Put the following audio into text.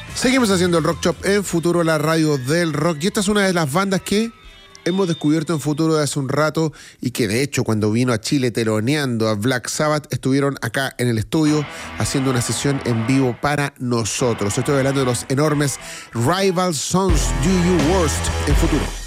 Seguimos haciendo el Rock Shop en Futuro, la radio del rock. Y esta es una de las bandas que hemos descubierto en Futuro de hace un rato y que de hecho cuando vino a Chile teloneando a Black Sabbath estuvieron acá en el estudio haciendo una sesión en vivo para nosotros. Estoy hablando de los enormes Rival Sons Do You Worst en Futuro.